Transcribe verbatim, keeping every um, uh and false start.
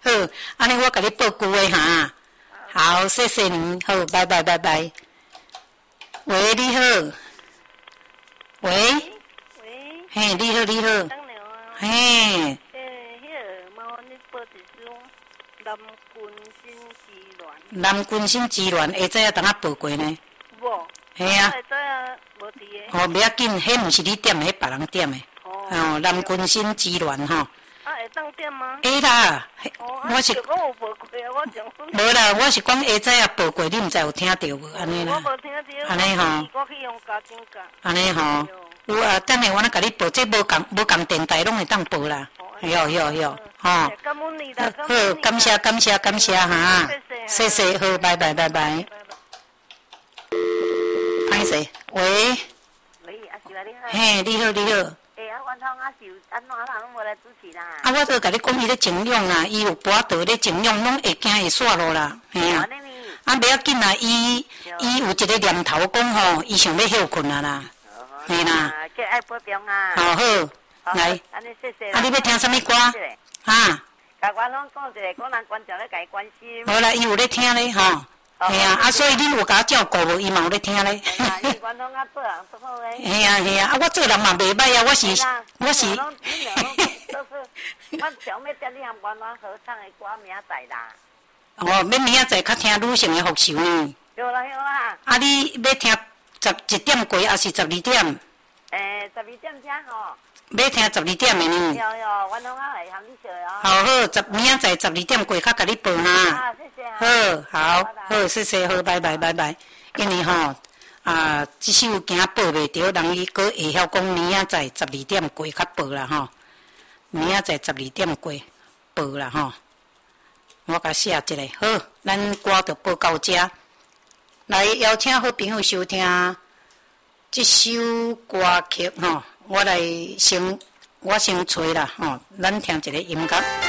好，安尼我甲你报句诶哈。好，谢谢您，好，拜拜拜拜。喂，你好。喂。 喂。 嘿，你好，你好。 当然啊。 嘿。 诶，迄个麻烦你报一首南军新之恋。 南军新之恋，下早啊，当啊报过呢。 无。 系啊。 下早啊，无伫诶。 哦，袂要紧，迄毋是你点诶，迄别人点诶。哦。南军新之恋吼。 啊，会当点吗？ 会啦。我是。 我有报过啊，我讲。 无啦，我是讲下早啊报过，你毋知有听到无？安尼啦。 我无听到。 安尼吼。 我去用加减加。 安尼吼。有啊，等下我来甲你报，这无共无共电台拢会当报啦。哟哟哟，吼。 感恩你啦， 好，感谢感谢感谢哈。谢谢，好，拜拜拜拜。歹势，喂。 喂，阿是啊，你好。 嘿，你好，你好。 诶，啊，阮通啊是有安怎啊，拢无来主持啦。 啊，我都甲你讲，伊咧整容啦，伊有跋倒咧整容，拢会惊会煞落啦，嘿啊。啊，袂要紧啦，伊伊有一个念头讲吼，伊想要休困啊啦，嘿啦。 叫爱保重啊。 好好，来。 安尼谢谢。 啊，你要听什么歌？哈。 甲我拢讲一个，可能观众咧甲伊关心。 无啦，伊有咧听咧吼。系啊，啊，所以恁有甲我照顾无？伊嘛有咧听咧。 系啊，伊观众啊做人足好咧。 系啊系啊，啊，我做人嘛袂歹啊，我是我是。 我想要叫你含观众合唱的歌，明仔载啦。 哦，要明仔载较听女性的福寿呢。 对啦对啦。 啊，你要听十一点过，还是十二点？ 诶，十二点听吼。 要听十二点的呢。 有有，观众啊会含你笑哦。 好好，十明仔载十二点过，较甲你报哈。 啊，谢谢。 好，好，好，谢谢，好，拜拜，拜拜。因为吼啊，即首惊报袂着，人伊搁会晓讲明仔载十二点过较报啦吼。明仔载十二点过报啦吼。我甲写一个，好，咱歌就报到这。来邀请好朋友收听这首歌曲吼，我来先我先吹啦吼，咱听一个音乐。